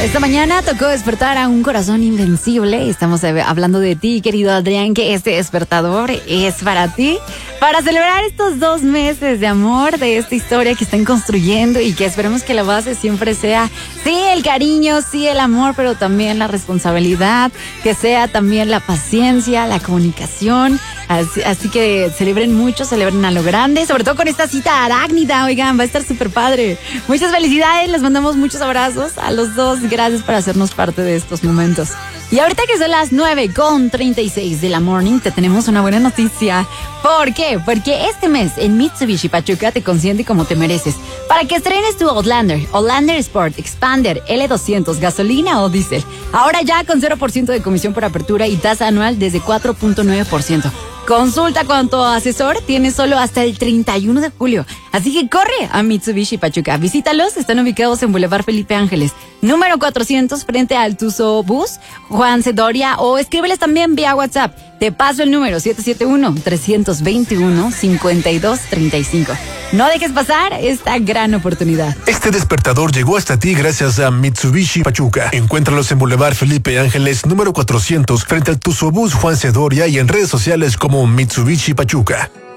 Esta mañana tocó despertar a un corazón invencible. Estamos hablando de ti, querido Adrián, que este despertador es para ti. Para celebrar estos 2 meses de amor, de esta historia que están construyendo y que esperemos que la base siempre sea, sí, el cariño, sí, el amor, pero también la responsabilidad, que sea también la paciencia, la comunicación. Así que celebren mucho, celebren a lo grande, sobre todo con esta cita arácnida, oigan, va a estar súper padre. Muchas felicidades, les mandamos muchos abrazos a los dos, gracias por hacernos parte de estos momentos. Y ahorita que son las 9:36 de la morning, te tenemos una buena noticia. ¿Por qué? Porque este mes en Mitsubishi Pachuca te consiente como te mereces. Para que estrenes tu Outlander Sport, Expander, L200, gasolina o diésel. Ahora ya con 0% de comisión por apertura y tasa anual desde 4.9%. Consulta con tu asesor, tienes solo hasta el 31 de julio. Así que corre a Mitsubishi Pachuca. Visítalos, están ubicados en Boulevard Felipe Ángeles, número 400, frente al Tuzo Bus, Juan C. Doria, o escríbeles también vía WhatsApp. Te paso el número 771-321-5235. No dejes pasar esta gran oportunidad. Este despertador llegó hasta ti gracias a Mitsubishi Pachuca. Encuéntralos en Boulevard Felipe Ángeles, número 400, frente al Tuzo Bus Juan C. Doria y en redes sociales como Mitsubishi Pachuca.